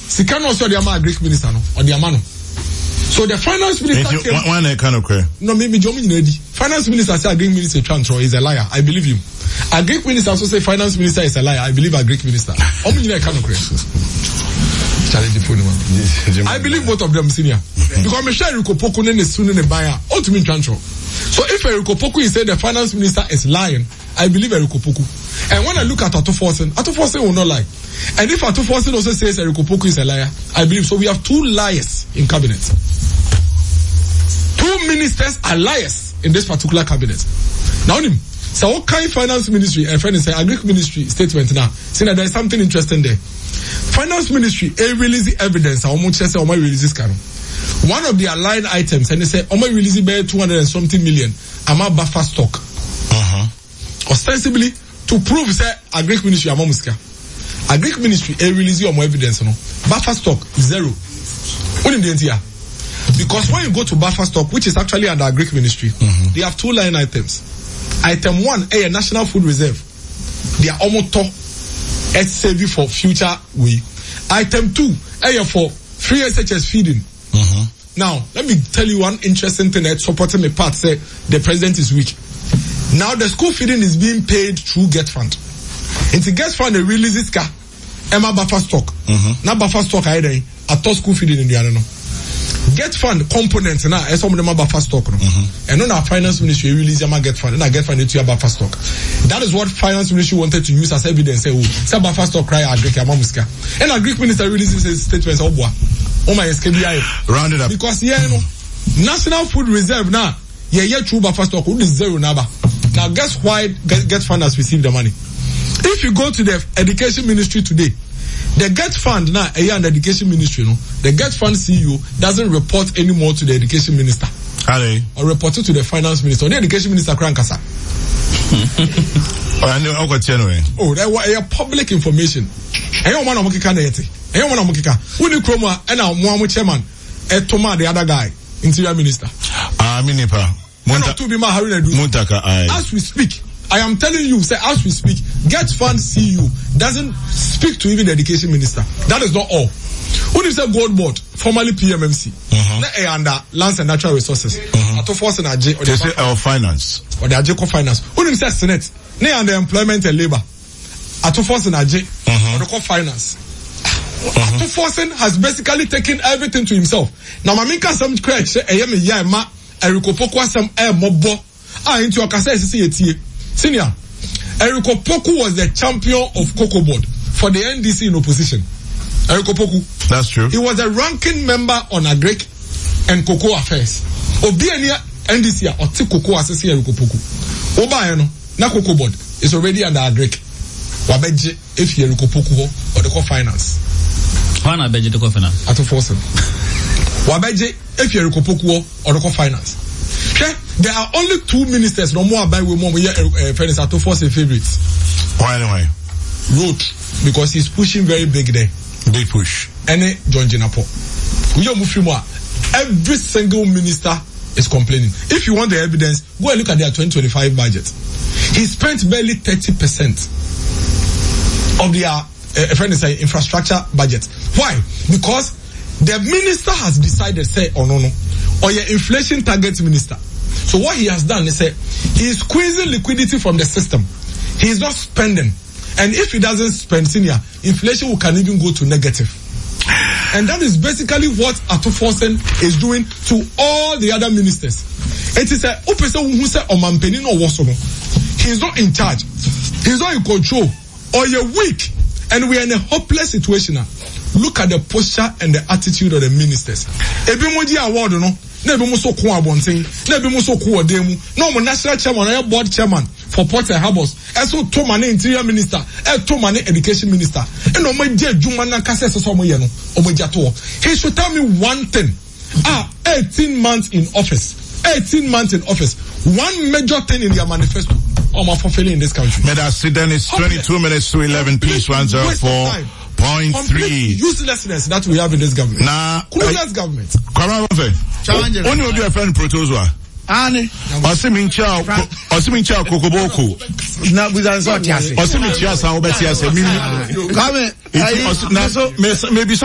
Sika no so the ama Greek minister no or the amano. So the finance minister came. One kind of clear. No, maybe Jomi Nedi. Finance minister say a Greek minister Chantro is a liar. I believe him. A Greek minister also say finance minister is a liar. I believe a Greek minister. Omi kind of clear. I believe both of them, senior. Because Michelle Eriko Poku is soon in the buyer. Ultimate Chantro. So if Eriko Poku is saying the finance minister is lying, I believe Eriko Poku. And when I look at Ato Forsen will not lie. And if Ato Forsen also says Eriko Poku is a liar, I believe. So we have two liars in cabinet. Two ministers are liars in this particular cabinet. Now, so what kind of finance ministry, a friend say, Greek ministry statement now, saying that there is something interesting there. Finance ministry, release the evidence, how much say, release this kind. One of their line items, and they say, release by 200 and something million, buffer stock. Ostensibly, to prove, say, a Greek ministry, a Greek ministry, release your evidence, no. Buffer stock, zero. What in the entire? Because when you go to buffer stock, which is actually under a Greek ministry, they have two line items. Item 1, a national food reserve. They are almost saving for future way. Item 2, for free SHS feeding. Now, let me tell you one interesting thing that supporting my part say the president is weak. Now the school feeding is being paid through Get Fund. And to Get Fund, they release this car. Emma buffer stock. Now buffer stock either at school feeding in the other. Get Fund components now, as some of them are buffer stock. And on our finance ministry release them Get Fund, and I Get Fund into your buffer stock. That is what finance ministry wanted to use as evidence. Say buffer stock cry Greek Amamuska. And a Greek minister releases his statements of my SKBI. Round it up. Because national food reserve now, true buffer stock would is zero now. Now guess why Get Fund has received the money? If you go to the education ministry today, the Get Fund now, and the education ministry, the Get Fund CEO doesn't report anymore to the education minister. Or report to the finance minister. Or the education minister Krankasa. Oh, that was public information. Chairman, Toma, the other guy, interior minister. As we speak, I am telling you, say, as we speak, Get Fund CEO doesn't speak to even the education minister. That is not all. When you say Gold Board, formerly PMMC, under Lands and Natural Resources, Ato Force and AJ, or they say our finance, or the AJCO Finance. When you say Senate, they under Employment and Labor, Ato Force and AJ, or the Finance. Ato Force has basically taken everything to himself. Now, Mamika some crash, Eriko Poku some mobo, into a cassette. Senior, Eriko Poku was the champion of Cocoa Board for the NDC in opposition. Eriko Poku. That's true. He was a ranking member on Agric and Cocoa Affairs. Obiania NDC or T Cocoa Associate Eriko Poku. Obayano, na Cocoa Board is already under Agric. Wabeje if Eriko Poku or the co-finance. Wana beje the co-finance. Ato Force. Wabeje if Eriko Poku or the co-finance. Okay? There are only two ministers no more by with more friends Ato Force favorites. Why anyway? Road, because he's pushing very big there. Big push. And John Jinapo. Every single minister is complaining. If you want the evidence, go and look at their 2025 budget. He spent barely 30% of their infrastructure budget. Why? Because the minister has decided, say, or your inflation target minister. So what he has done is say he is squeezing liquidity from the system. He is not spending. And if he doesn't spend, senior, inflation can even go to negative. And that is basically what Ato Forsen is doing to all the other ministers. It is a person who say Omampeni no Wasono. He is not in charge. He is not in control. Or you're weak. And we are in a hopeless situation now. Look at the posture and the attitude of the ministers. Ebimoji award no. Nebi muso kuwa bonting. Nebi muso kuwa demu. No mo national chairman or board chairman for Port and Harbors. Eso to mane interior minister. To mane education minister. And no mo je juma na kase so mo ye no. Omo jato. He should tell me one thing. 18 months in office. 18 months in office. One major thing in their manifesto. Omo fulfilling in this country. Then it's 22 minutes to 11. Peace 104.3. Uselessness that we have in this government. Clueless government. Only will be a friend protozoa. Ani. Osimincha Kokoboko. Na buza nso tiase. Osimincha sa obeti ase. Come. Maybe